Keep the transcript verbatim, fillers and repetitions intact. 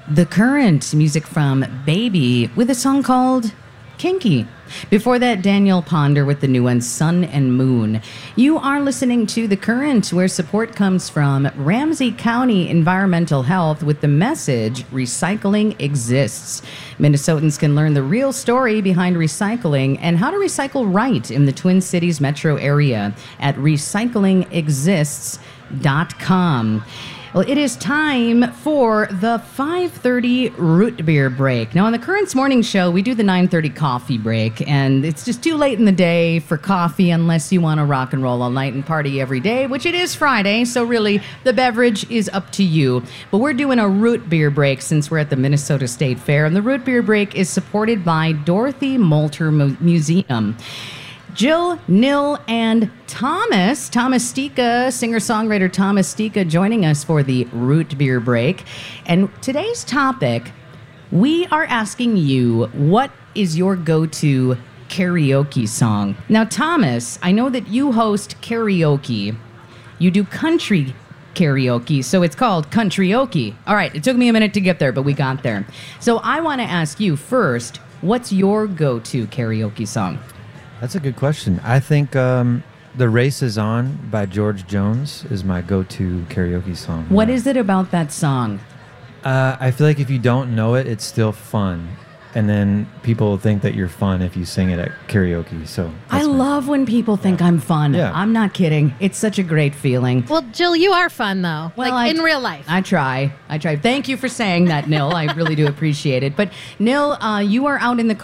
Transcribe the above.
The Current, music from Baby, with a song called Kinky. Before that, Daniel Ponder with the new one, Sun and Moon. You are listening to The Current, where support comes from Ramsey County Environmental Health with the message, recycling exists. Minnesotans can learn the real story behind recycling and how to recycle right in the Twin Cities metro area at recycling exists dot com. Well, it is time for the five thirty root beer break. Now, on the Currents Morning Show, we do the nine thirty coffee break, and it's just too late in the day for coffee unless you want to rock and roll all night and party every day, which it is Friday, so really, the beverage is up to you. But we're doing a root beer break since we're at the Minnesota State Fair, and the root beer break is supported by Dorothy Moulter Mu- Museum. Jill, Nil, and Thomas, Thomas Stika, singer-songwriter Thomas Stika, joining us for the Root Beer Break. And today's topic, we are asking you, what is your go-to karaoke song? Now, Thomas, I know that you host karaoke. You do country karaoke, so it's called Countryoke. All right, it took me a minute to get there, but we got there. So I want to ask you first, what's your go-to karaoke song? That's a good question. I think um, The Race Is On by George Jones is my go-to karaoke song. What is it about that song? Uh, I feel like if you don't know it, it's still fun. And then people think that you're fun if you sing it at karaoke. So I love when people think I'm fun. Yeah. I'm not kidding. It's such a great feeling. Well, Jill, you are fun, though. Well, like I- in real life. I try. I try. Thank you for saying that, Nil. I really do appreciate it. But Nil, uh, you are out in the